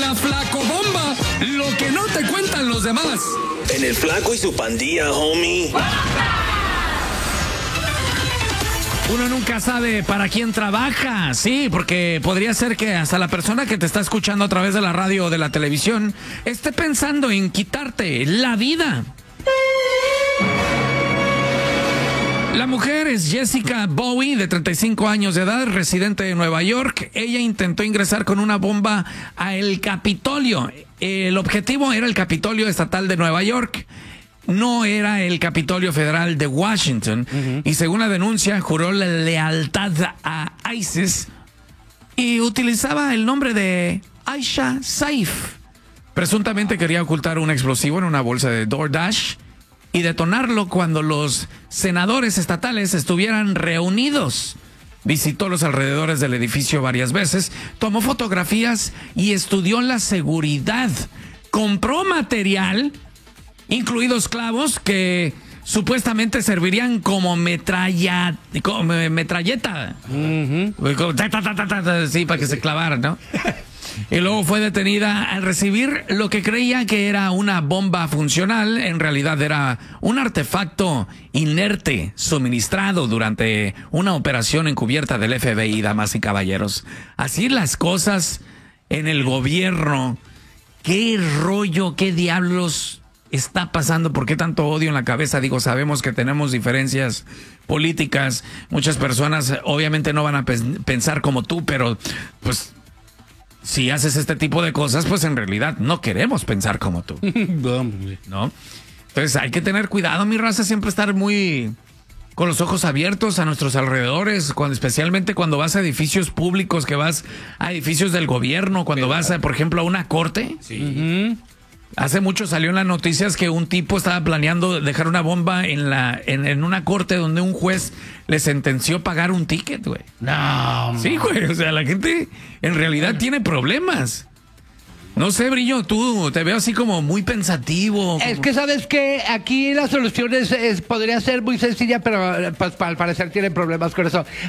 la flacobomba, lo que no te cuentan los demás. En el Flaco y su pandilla, homie. Uno nunca sabe para quién trabaja, sí, porque podría ser que hasta la persona que te está escuchando a través de la radio o de la televisión esté pensando en quitarte la vida. La mujer es Jessica Bowie, de 35 años de edad, residente de Nueva York. Ella intentó ingresar con una bomba a el Capitolio. El objetivo era el Capitolio Estatal de Nueva York. No era el Capitolio Federal de Washington. Y según la denuncia, juró la lealtad a ISIS y utilizaba el nombre de Aisha Saif. Presuntamente quería ocultar un explosivo en una bolsa de DoorDash y detonarlo cuando los senadores estatales estuvieran reunidos. Visitó los alrededores del edificio varias veces, tomó fotografías y estudió la seguridad. Compró material, incluidos clavos que supuestamente servirían como metralleta. Sí, para que se clavaran, ¿no? Y luego fue detenida al recibir lo que creía que era una bomba funcional. En realidad era un artefacto inerte suministrado durante una operación encubierta del FBI, damas y caballeros. Así las cosas en el gobierno. ¿Qué rollo, qué diablos está pasando? ¿Por qué tanto odio en la cabeza? Digo, sabemos que tenemos diferencias políticas. Muchas personas obviamente no van a pensar como tú, pero pues si haces este tipo de cosas, pues en realidad no queremos pensar como tú. ¿No? Entonces hay que tener cuidado, mi raza, siempre estar muy con los ojos abiertos a nuestros alrededores, especialmente cuando vas a edificios públicos, que vas a edificios del gobierno, cuando vas, por ejemplo, a una corte. Sí. Hace mucho salió en las noticias que un tipo estaba planeando dejar una bomba en una corte donde un juez le sentenció pagar un ticket, güey. No. Sí, güey, o sea, la gente en realidad tiene problemas. No sé, Brillo, tú te veo así como muy pensativo. Es que, ¿sabes qué? Aquí la solución podría ser muy sencilla, pero pues al parecer tienen problemas con eso.